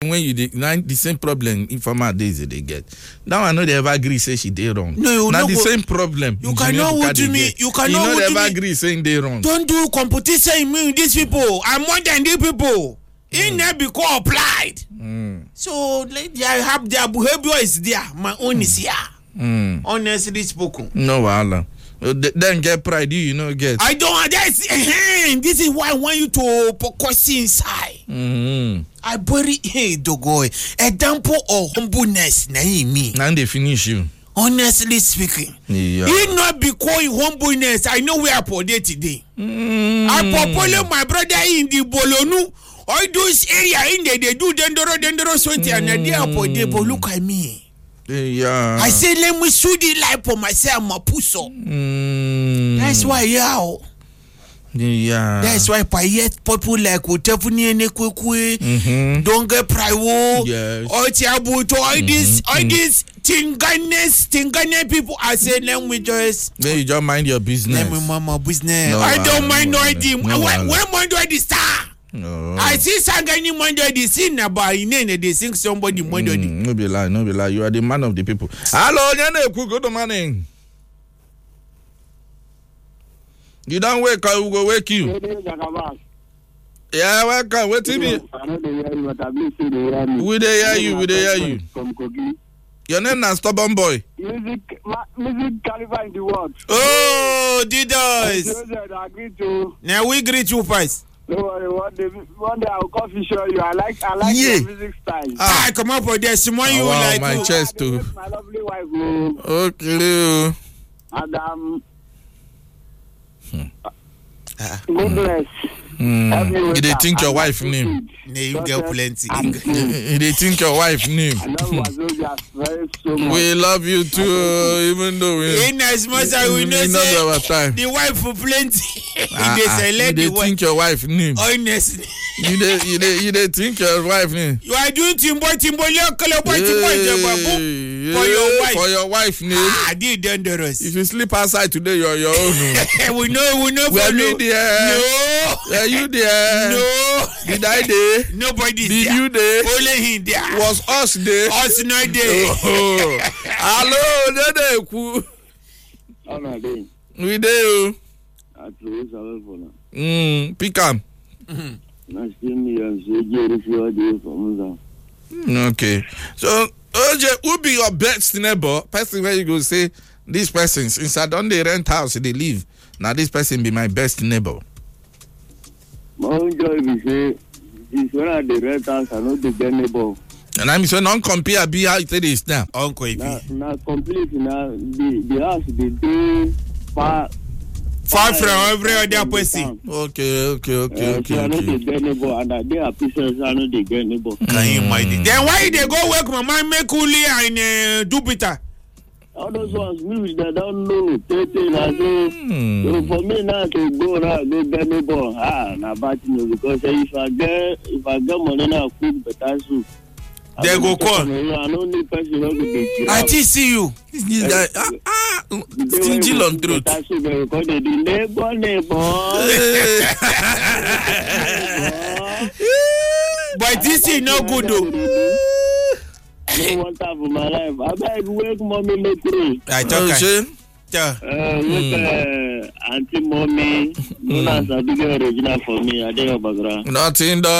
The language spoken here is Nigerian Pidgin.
when you the same problem informal days they get. Now I know they ever agree say she did wrong. No, now the same problem. You cannot what to me. You cannot what to me. Ever agree saying they wrong. Don't do competition with these people. I'm more than these people. In there because applied. So have their behavior is there. My own is here. Honestly spoken. No, Allah. Then get pride, you know, get. I don't. This is why I want you to focus inside. I bury dogo. Example of humbleness, na me. And they finish you. Honestly speaking, it not because humbleness. I know where I put it today. I populate my brother in the Bolonu. All those area in there, they do dangerous 20 and they are for they. But look at me. Yeah. I say let me shoot the life for myself, my pusso. That's why that's why payet people like Utefuni and Ekwe don't get private. Yes. All these Tingane people. I say let me just. Then you just mind your business. Let me mind my business. No, I don't mind no idea. No, when mind the star. No. I see Sangani mind the scene about in they sing somebody mind the. No be lie. You are the man of the people. Hello, Nyane, good morning. You don't wake up, we go wake you. Yeah, welcome. Wait till me. We dey hear you. Your name is Stubborn Boy. Music caliber in the world. Oh, Didos. Now we greet you first. Don't worry, one day I'll coffee show you. I like your music style. Come up for this. You like my chest too. My lovely wife. Okay. And God bless. You dey think your wife name? You get plenty. You dey think your wife name? We love you too, even though we. In as much as we know say the wife for plenty. You dey think your wife name? Honestly. You dey think your wife name? You are doing timbo for your wife name. This dangerous. If you sleep outside today, you're your own. We know. Were me there? No. Are you there? No. Did I there? Nobody. Did you there? Only him there. Was us there? Us not there. Hello, Dede. We there. Pick am. Okay. So, OJ, who be your best neighbor? Person where you go say, this person, since I don't they rent house, they live. Now this person be my best neighbor. My own joy be say, this when I the rent house, I know the neighbor. And I'm saying, non compare be how it is now. Uncle, now complete now the house they do far from every other person. Okay. So I know the neighbor and they are pieces. I know the neighbor. Can you imagine? Then why they go work? My man make coolie and Jupiter. All those ones music that don't know. So for me now to go get neighbor. Now bad you because if I get money now, cook better soup. They go call. I just see you. This guy, stingy on truth. But this is no good though. I want time for my life. I beg wake mommy make pray. I talk. Auntie mommy, don't answer the original for me. I did your background. Nothing done.